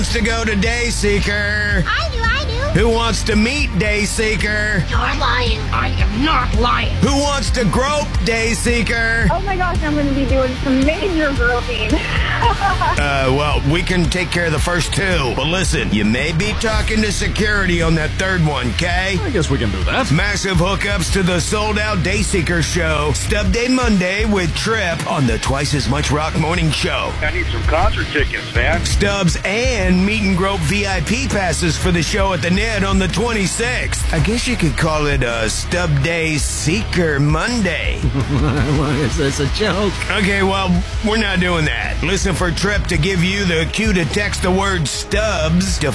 wants to go to Dayseeker? I do. Who wants to meet Dayseeker? You're lying. I am not lying. Who wants to grope Dayseeker? Oh my gosh, I'm going to be doing some major groping. Well, we can take care of the first two. But listen, you may be talking to security on that third one, okay? I guess we can do that. Massive hookups to the sold-out Dayseeker show. Stub Day Monday with Trip on the Twice As Much Rock Morning Show. I need some concert tickets, man. Stubs and meet and grope VIP passes for the show at the Ned on the 26th. I guess you could call it a Stub Day Seeker Monday. Is this a joke? Okay, well, we're not doing that. Listen for Trip to give you the cue to text the word Stubs to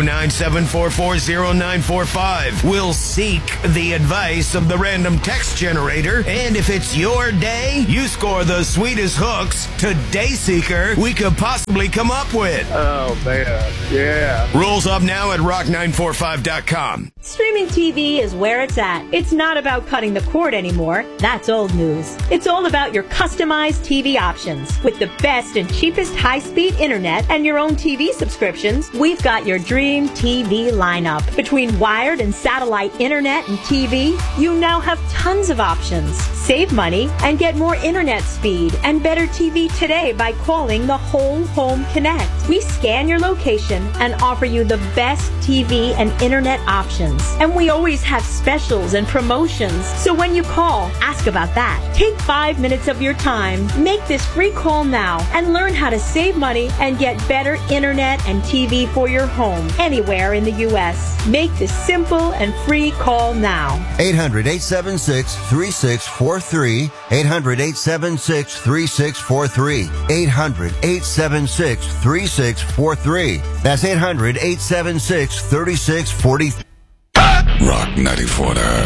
509-744-0945. We'll seek the advice of the random text generator, and if it's your day, you score the sweetest hooks to Dayseeker we could possibly come up with. Oh, man. Yeah. Rules up now at rock945.com. Streaming TV is where it's at. It's not about cutting the cord anymore. That's old news. It's all about your customized TV options. With the best and cheapest high-speed internet and your own TV subscriptions, we've got your dream TV lineup. Between wired and satellite internet and TV, you now have tons of options. Save money and get more internet speed and better TV today by calling the Whole Home Connect. We scan your location and offer you the best TV and internet options. And we always have specials and promotions. So when you call, ask about that. Take 5 minutes of your time, make this free call now, and learn how to save money and get better internet and TV for your home anywhere in the U.S. Make this simple and free call now. 800-876-3643. 800-876-3643. 800-876-3643. That's 800-876-3643. Rock 94.9.